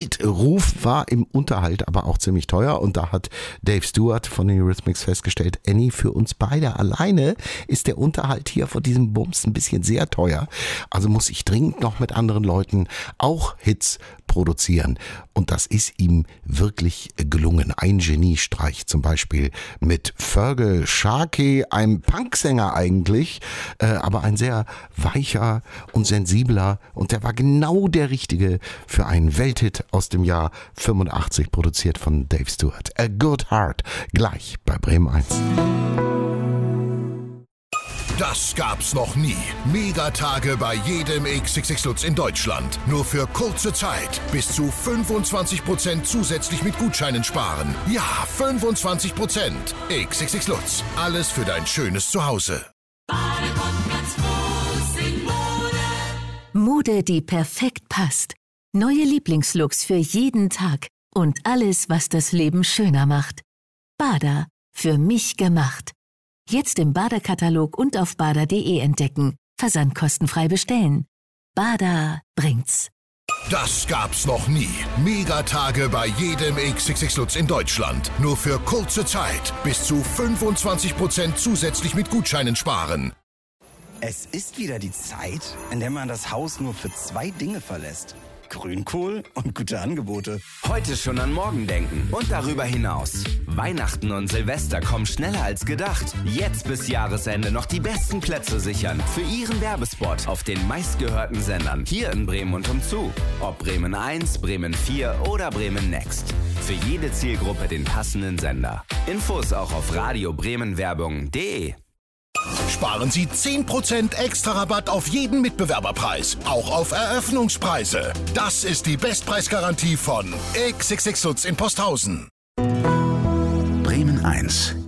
Weltruf, war im Unterhalt aber auch ziemlich teuer. Und da hat Dave Stewart von den Eurythmics festgestellt, Annie, für uns beide alleine ist der Unterhalt hier von diesem Bums ein bisschen sehr teuer. Also muss ich dringend noch mit anderen Leuten auch Hits produzieren. Und das ist ihm wirklich gelungen. Ein Geniestreich zum Beispiel mit Feargal Sharkey, einem Punksänger eigentlich, aber ein sehr weicher und sensibler, und der war genau der Richtige für einen Welthit aus dem Jahr 85, produziert von Dave Stewart. A Good Heart, gleich bei Bremen 1. Das gab's noch nie. Megatage bei jedem XXX Lutz in Deutschland. Nur für kurze Zeit. Bis zu 25% zusätzlich mit Gutscheinen sparen. Ja, 25%. XXX Lutz. Alles für dein schönes Zuhause. Mode, die perfekt passt. Neue Lieblingslooks für jeden Tag. Und alles, was das Leben schöner macht. Bada. Für mich gemacht. Jetzt im Bada-Katalog und auf bada.de entdecken. Versandkostenfrei bestellen. Bada bringt's. Das gab's noch nie. Megatage bei jedem XXX Lutz in Deutschland. Nur für kurze Zeit. Bis zu 25% zusätzlich mit Gutscheinen sparen. Es ist wieder die Zeit, in der man das Haus nur für 2 Dinge verlässt. Grünkohl und gute Angebote. Heute schon an morgen denken und darüber hinaus. Weihnachten und Silvester kommen schneller als gedacht. Jetzt bis Jahresende noch die besten Plätze sichern für Ihren Werbespot auf den meistgehörten Sendern hier in Bremen und umzu. Ob Bremen 1, Bremen 4 oder Bremen Next. Für jede Zielgruppe den passenden Sender. Infos auch auf radiobremenwerbung.de. Sparen Sie 10% extra Rabatt auf jeden Mitbewerberpreis, auch auf Eröffnungspreise. Das ist die Bestpreisgarantie von XXX Lutz in Posthausen. Bremen 1.